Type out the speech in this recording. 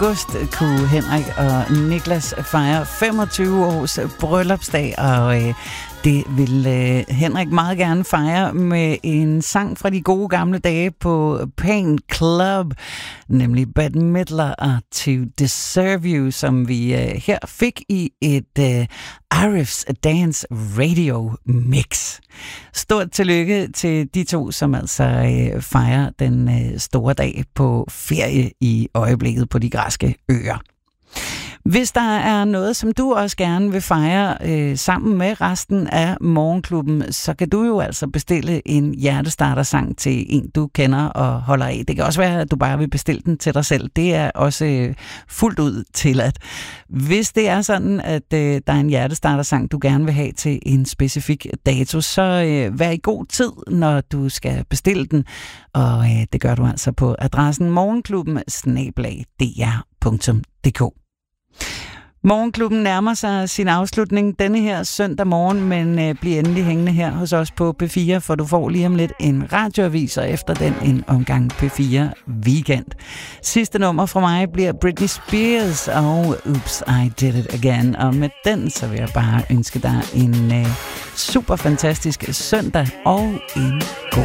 august kunne Henrik og Niklas fejre 25 års bryllupsdag, og det ville Henrik meget gerne fejre med en sang fra de gode gamle dage på Pain Club, nemlig Bette Midler og To Deserve You, som vi her fik i et Arif's Dance Radio Mix. Stort tillykke til de to, som altså fejrer den store dag på ferie i øjeblikket på de græske øer. Hvis der er noget, som du også gerne vil fejre sammen med resten af Morgenklubben, så kan du jo altså bestille en hjertestartersang til en, du kender og holder af. Det kan også være, at du bare vil bestille den til dig selv. Det er også fuldt ud tilladt. Hvis det er sådan, at der er en hjertestartersang, du gerne vil have til en specifik dato, så vær i god tid, når du skal bestille den. Og det gør du altså på adressen morgenklubben@dr.dk. Morgenklubben nærmer sig sin afslutning denne her søndag morgen, men bliver endelig hængende her hos os på P4, for du får lige om lidt en radioavis, og efter den en omgang P4 Weekend. Sidste nummer fra mig bliver Britney Spears og Oops, I Did It Again, og med den så vil jeg bare ønske dig en super fantastisk søndag og en god